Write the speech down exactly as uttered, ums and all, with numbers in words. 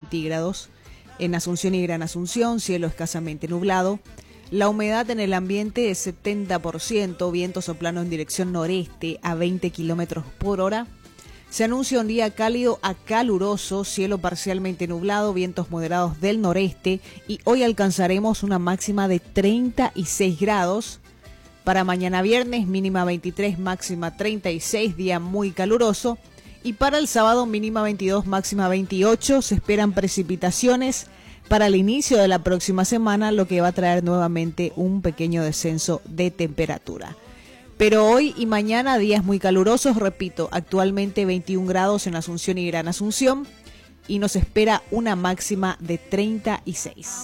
centígrados. En Asunción y Gran Asunción, cielo escasamente nublado. La humedad en el ambiente es setenta por ciento, viento soplando en dirección noreste a veinte kilómetros por hora. Se anuncia un día cálido a caluroso, cielo parcialmente nublado, vientos moderados del noreste y hoy alcanzaremos una máxima de treinta y seis grados. Para mañana viernes, mínima veintitrés, máxima treinta y seis, día muy caluroso. Y para el sábado, mínima veintidós, máxima veintiocho. Se esperan precipitaciones para el inicio de la próxima semana, lo que va a traer nuevamente un pequeño descenso de temperatura. Pero hoy y mañana días muy calurosos, repito, actualmente veintiún grados en Asunción y Gran Asunción y nos espera una máxima de treinta y seis.